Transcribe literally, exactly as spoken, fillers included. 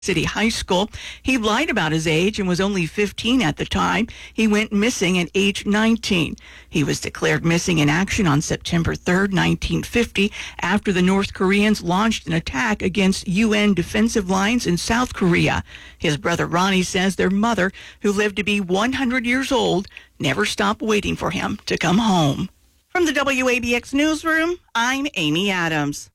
City High School. He lied about his age and was only fifteen at the time. He went missing at age nineteen. He was declared missing in action on September third, nineteen fifty, after the North Koreans launched an attack against U N defensive lines in South Korea. His brother Ronnie says their mother, who lived to be one hundred years old, never stopped waiting for him to come home. From the W A B X Newsroom, I'm Amy Adams.